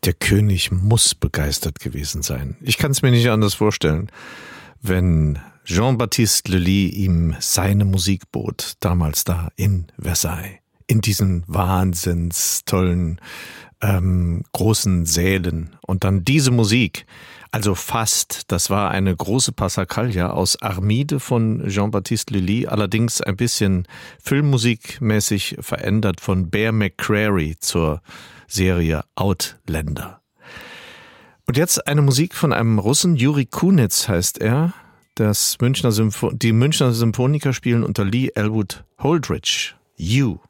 Der König muss begeistert gewesen sein. Ich kann es mir nicht anders vorstellen, wenn Jean-Baptiste Lully ihm seine Musik bot, damals da in Versailles, in diesen wahnsinns tollen, großen Sälen. Und dann diese Musik, also fast, das war eine große Passacaglia aus Armide von Jean-Baptiste Lully, allerdings ein bisschen filmmusikmäßig verändert von Bear McCreary zur Serie Outlander. Und jetzt eine Musik von einem Russen, Juri Kunitz heißt er. Die Münchner Symphoniker spielen unter Lee Elwood Holdridge. You.